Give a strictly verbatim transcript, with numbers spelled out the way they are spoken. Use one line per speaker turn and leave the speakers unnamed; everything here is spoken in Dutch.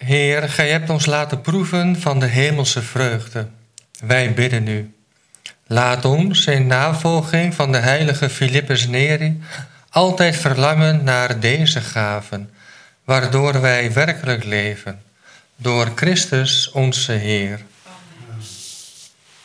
Heer, gij hebt ons laten proeven van de hemelse vreugde. Wij bidden u. Laat ons in navolging van de heilige Philippus Neri altijd verlangen naar deze gaven, waardoor wij werkelijk leven. Door Christus onze Heer.